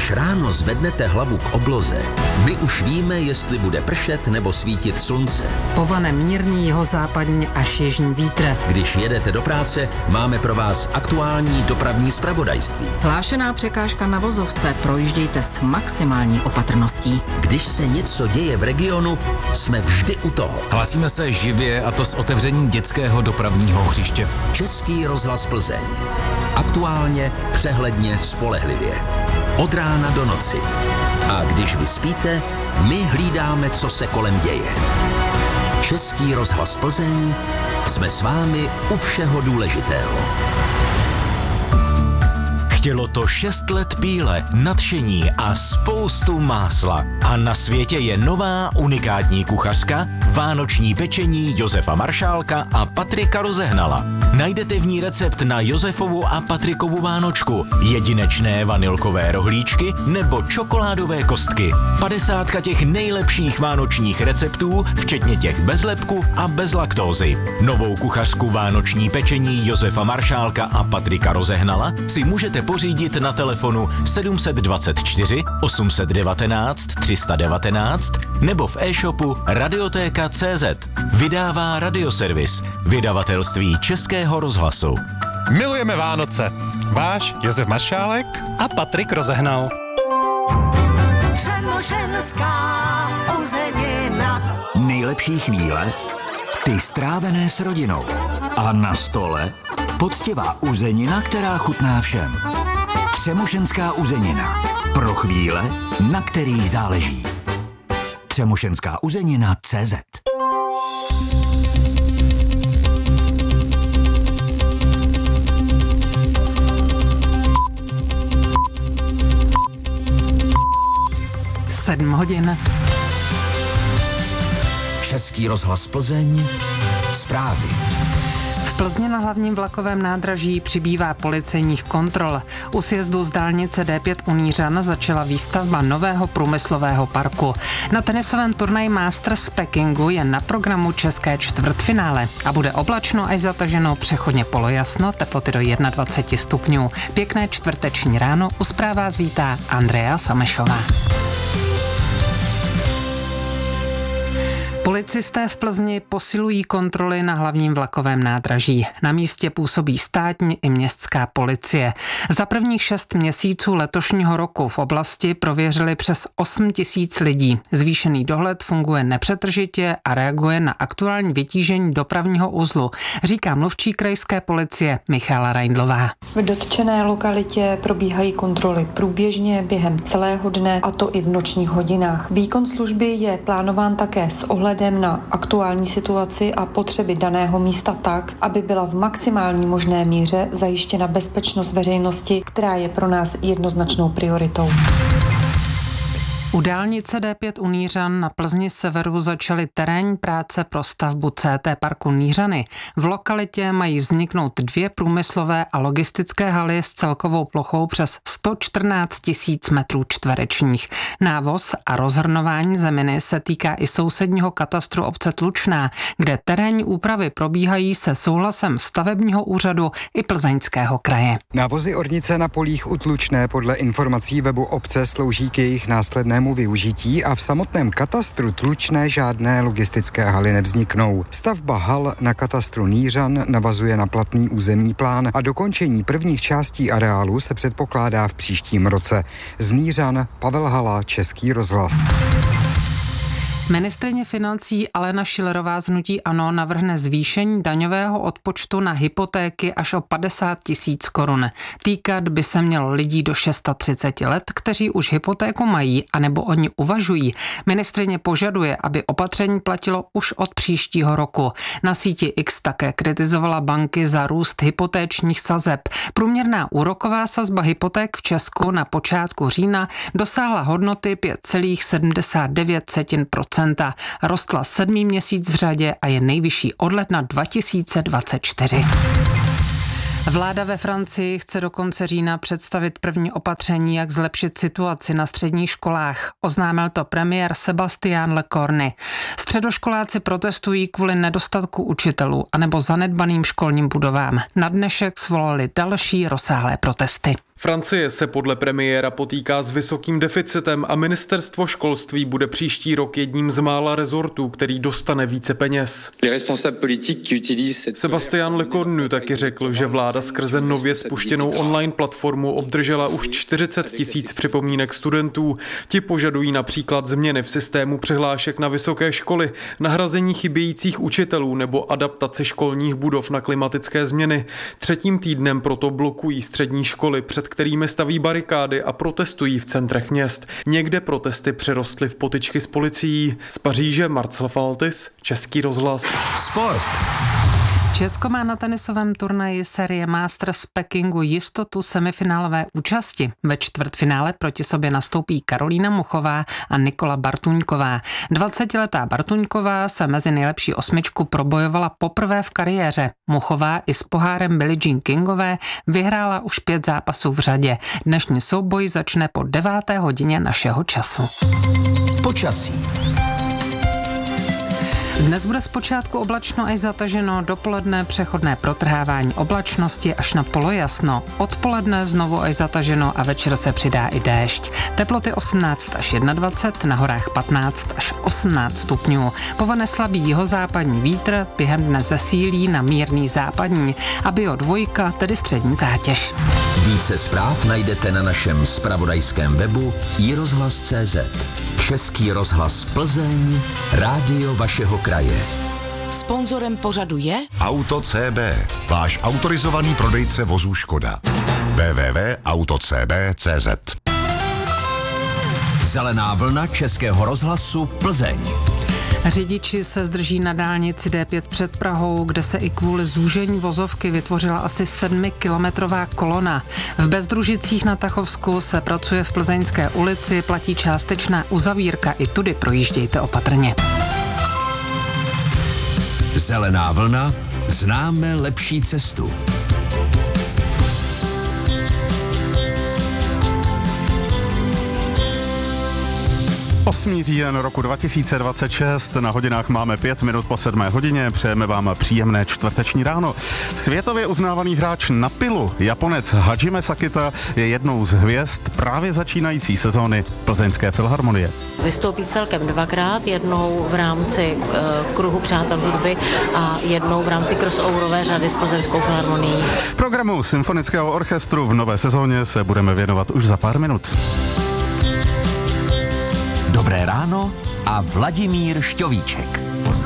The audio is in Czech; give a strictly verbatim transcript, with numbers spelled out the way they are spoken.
Když ráno zvednete hlavu k obloze, my už víme, jestli bude pršet nebo svítit slunce. Povane mírný jihozápadní až jižní vítr. Když jedete do práce, máme pro vás aktuální dopravní zpravodajství. Hlášená překážka na vozovce, projíždějte s maximální opatrností. Když se něco děje v regionu, jsme vždy u toho. Hlásíme se živě, a to s otevřením dětského dopravního hřiště. Český rozhlas Plzeň. Aktuálně, přehledně, spolehlivě. Od rána do noci. A když vy spíte, my hlídáme, co se kolem děje. Český rozhlas Plzeň, jsme s vámi u všeho důležitého. Chtělo to šest let píle, nadšení a spoustu másla. A na světě je nová unikátní kuchařka, vánoční pečení Josefa Maršálka a Patrika Rozehnala. Najdete v ní recept na Josefovu a Patrikovu vánočku, jedinečné vanilkové rohlíčky nebo čokoládové kostky. Padesátka těch nejlepších vánočních receptů, včetně těch bez lepku a bez laktózy. Novou kuchařku vánoční pečení Josefa Maršálka a Patrika Rozehnala si můžete pořídit na telefonu sedm dvacet čtyři osm jedna devět tři jedna devět nebo v e-shopu radiotéka tečka cé zet. Vydává Radioservis, vydavatelství Českého rozhlasu. Milujeme Vánoce. Váš Josef Maršálek a Patrik Rozehnal. Přemoženská uzenina. Nejlepší chvíle, ty strávené s rodinou. A na stole poctivá uzenina, která chutná všem. Třemošenská uzenina. Pro chvíle, na kterých záleží. Třemošenská uzenina tečka cé zet. Sedm hodin. Český rozhlas Plzeň, zprávy. V Plzni na hlavním vlakovém nádraží přibývá policejních kontrol. U sjezdu z dálnice dé pět u Nířan začala výstavba nového průmyslového parku. Na tenisovém turnaji Masters v Pekingu je na programu české čtvrtfinále a bude oblačno až zataženo, přechodně polojasno, teploty do dvacet jedna stupňů. Pěkné čtvrteční ráno, u zpráv vás vítá Andrea Samešová. Policisté v Plzni posilují kontroly na hlavním vlakovém nádraží. Na místě působí státní i městská policie. Za prvních šest měsíců letošního roku v oblasti prověřili přes osm tisíc lidí. Zvýšený dohled funguje nepřetržitě a reaguje na aktuální vytížení dopravního uzlu, říká mluvčí krajské policie Michála Reindlová. V dotčené lokalitě probíhají kontroly průběžně během celého dne, a to i v nočních hodinách. Výkon služby je plánován také s ohledem na aktuální situaci a potřeby daného místa tak, aby byla v maximální možné míře zajištěna bezpečnost veřejnosti, která je pro nás jednoznačnou prioritou. U dálnice dé pět u Nířan na Plzni severu začaly terénní práce pro stavbu cé té parku Nířany. V lokalitě mají vzniknout dvě průmyslové a logistické haly s celkovou plochou přes sto čtrnáct tisíc metrů čtverečních. Návoz a rozhrnování zeminy se týká i sousedního katastru obce Tlučná, kde terénní úpravy probíhají se souhlasem stavebního úřadu i Plzeňského kraje. Návozy ornice na polích u Tlučné podle informací webu obce slouží k jejich následnému využití a v samotném katastru Tlučné žádné logistické haly nevzniknou. Stavba hal na katastru Nířan navazuje na platný územní plán a dokončení prvních částí areálu se předpokládá v příštím roce. Z Nířan Pavel Hala, Český rozhlas. Ministryně financí Alena Schillerová z hnutí ANO navrhne zvýšení daňového odpočtu na hypotéky až o padesát tisíc korun. Týkat by se mělo lidí do třicet šest let, kteří už hypotéku mají anebo o ní uvažují. Ministryně požaduje, aby opatření platilo už od příštího roku. Na síti X také kritizovala banky za růst hypotéčních sazeb. Průměrná úroková sazba hypoték v Česku na počátku října dosáhla hodnoty pět celá sedmdesát devět procenta. Rostla sedmý měsíc v řadě a je nejvyšší od ledna dva tisíce dvacet čtyři. Vláda ve Francii chce do konce října představit první opatření, jak zlepšit situaci na středních školách. Oznámil to premiér Sébastien Lecornu. Středoškoláci protestují kvůli nedostatku učitelů anebo zanedbaným školním budovám. Na dnešek svolali další rozsáhlé protesty. Francie se podle premiéra potýká s vysokým deficitem a ministerstvo školství bude příští rok jedním z mála rezortů, který dostane více peněz. Sébastien Lecornu taky řekl, že vláda skrze nově spuštěnou online platformu obdržela už čtyřicet tisíc připomínek studentů. Ti požadují například změny v systému přihlášek na vysoké školy, nahrazení chybějících učitelů nebo adaptaci školních budov na klimatické změny. Třetím týdnem proto blokují střední školy, před kterými staví barikády a protestují v centrech měst. Někde protesty přerostly v potyčky s policií. Z Paříže Marcel Faltis, Český rozhlas. Sport. Česko má na tenisovém turnaji série Masters Pekingu jistotu semifinálové účasti. Ve čtvrtfinále proti sobě nastoupí Karolína Muchová a Nikola Bartuňková. dvacetiletá Bartuňková se mezi nejlepší osmičku probojovala poprvé v kariéře. Muchová i s pohárem Billie Jean Kingové vyhrála už pět zápasů v řadě. Dnešní souboj začne po deváté hodině našeho času. Počasí. Dnes bude zpočátku oblačno až zataženo, dopoledne přechodné protrhávání oblačnosti až na polojasno. Odpoledne znovu až zataženo a večer se přidá i déšť. Teploty osmnáct až dvacet jedna, na horách patnáct až osmnáct stupňů. Povane slabý jihozápadní vítr, během dne zesílí na mírný západní a Bio dvojka, tedy střední zátěž. Více zpráv najdete na našem zpravodajském webu i rozhlas tečka cé zet. Český rozhlas Plzeň, rádio vašeho kraje. Sponzorem pořadu je Auto C B, váš autorizovaný prodejce vozů Škoda. w w w tečka auto c b tečka cé zet. Zelená vlna Českého rozhlasu Plzeň. Řidiči se zdrží na dálnici D pět před Prahou, kde se i kvůli zúžení vozovky vytvořila asi sedmikilometrová kolona. V Bezdružicích na Tachovsku se pracuje v Plzeňské ulici, platí částečná uzavírka, i tudy projíždějte opatrně. Zelená vlna, známe lepší cestu. osmý říjen roku dva tisíce dvacet šest, na hodinách máme pět minut po sedmé hodině, přejeme vám příjemné čtvrteční ráno. Světově uznávaný hráč na pilu, Japonec Hajime Sakita, je jednou z hvězd právě začínající sezóny Plzeňské filharmonie. Vystoupí celkem dvakrát, jednou v rámci uh, kruhu přátel hudby a jednou v rámci crossoverové řady s Plzeňskou filharmonií. Programu symfonického orchestru v nové sezóně se budeme věnovat už za pár minut. Dobré ráno a Vladimír Šťovíček.